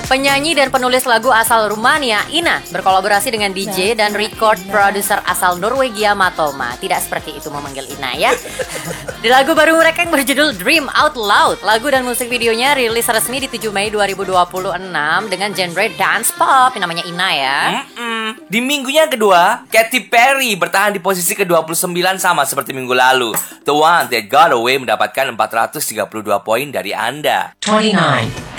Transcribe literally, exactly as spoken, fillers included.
Penyanyi dan penulis lagu asal Rumania, Ina, berkolaborasi dengan D J dan record produser asal Norwegia, Matoma. Tidak seperti itu memanggil Ina ya. Di lagu baru mereka yang berjudul Dream Out Loud, lagu dan musik videonya rilis resmi di tujuh Mei dua ribu dua puluh enam dengan genre dance pop yang namanya Ina ya. Mm-mm. Di minggunya kedua, Katy Perry bertahan di posisi ke dua puluh sembilan sama seperti minggu lalu. The One That Got Away mendapatkan empat ratus tiga puluh dua poin dari Anda. twenty-nine